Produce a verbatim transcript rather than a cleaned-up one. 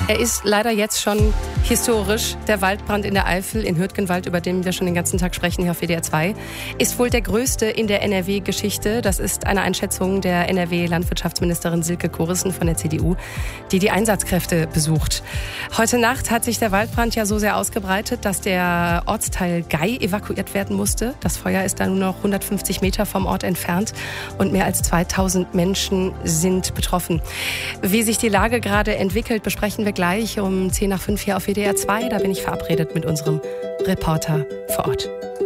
Er ist leider jetzt schon historisch. Der Waldbrand in der Eifel in Hürtgenwald, über den wir schon den ganzen Tag sprechen hier auf W D R zwei, ist wohl der größte in der N R W-Geschichte. Das ist eine Einschätzung der N R W-Landwirtschaftsministerin Silke Kurissen von der C D U, die die Einsatzkräfte besucht. Heute Nacht hat sich der Waldbrand ja so sehr ausgebreitet, dass der Ortsteil Gei evakuiert werden musste. Das Feuer ist dann nur noch hundertfünfzig Meter vom Ort entfernt und mehr als zweitausend Menschen sind betroffen. Wie sich die Lage gerade entwickelt, besprechen wir gleich um zehn nach fünf hier auf W D R zwei. Da bin ich verabredet mit unserem Reporter vor Ort.